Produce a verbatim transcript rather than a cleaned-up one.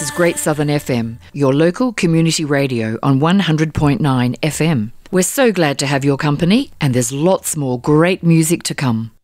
This is Great Southern F M, your local community radio on one hundred point nine F M. We're so glad to have your company, and there's lots more great music to come.